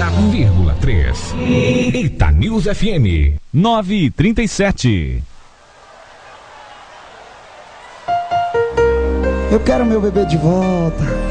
90,3. Eita News FM. 9h37. Eu quero meu bebê de volta.